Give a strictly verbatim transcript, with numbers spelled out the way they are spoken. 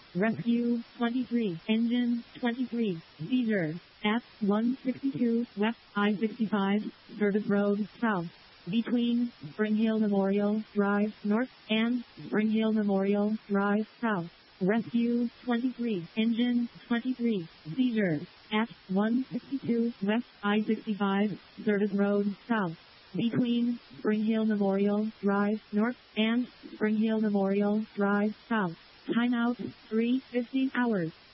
Rescue twenty-three, engine twenty-three, seizure at one sixty-two West I sixty-five, Service Road South, between Spring Hill Memorial Drive North and Spring Hill Memorial Drive South. Rescue twenty-three, engine twenty-three, seizure at one sixty-two West I sixty-five, Service Road South, between Spring Hill Memorial Drive North and Spring Hill Memorial Drive South. Timeout three fifty hours.